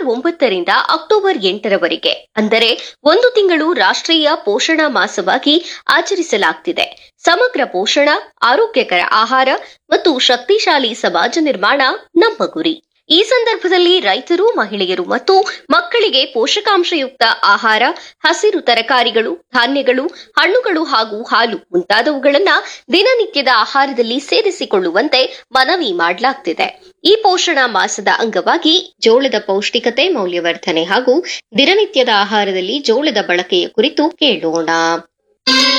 September 9ರಿಂದ October 8ರವರೆಗೆ ಅಂದರೆ 1 ತಿಂಗಳು ರಾಷ್ಟ್ರೀಯ ಪೋಷಣ ಮಾಸವಾಗಿ ಆಚರಿಸಲಾಗುತ್ತಿದೆ. ಸಮಗ್ರ ಪೋಷಣ, ಆರೋಗ್ಯಕರ ಆಹಾರ ಮತ್ತು ಶಕ್ತಿಶಾಲಿ ಸಮಾಜ ನಿರ್ಮಾಣ ನಮ್ಮ ಗುರಿ. ಈ ಸಂದರ್ಭದಲ್ಲಿ ರೈತರು, ಮಹಿಳೆಯರು ಮತ್ತು ಮಕ್ಕಳಿಗೆ ಪೋಷಕಾಂಶಯುಕ್ತ ಆಹಾರ, ಹಸಿರು ತರಕಾರಿಗಳು, ಧಾನ್ಯಗಳು, ಹಣ್ಣುಗಳು ಹಾಗೂ ಹಾಲು ಮುಂತಾದವುಗಳನ್ನ ದಿನನಿತ್ಯದ ಆಹಾರದಲ್ಲಿ ಸೇರಿಸಿಕೊಳ್ಳುವಂತೆ ಮನವಿ ಮಾಡಲಾಗುತ್ತಿದೆ. ಈ ಪೋಷಣ ಮಾಸದ ಅಂಗವಾಗಿ ಜೋಳದ ಪೌಷ್ಟಿಕತೆ, ಮೌಲ್ಯವರ್ಧನೆ ಹಾಗೂ ದಿನನಿತ್ಯದ ಆಹಾರದಲ್ಲಿ ಜೋಳದ ಬಳಕೆಯ ಕುರಿತು ಕೇಳೋಣ.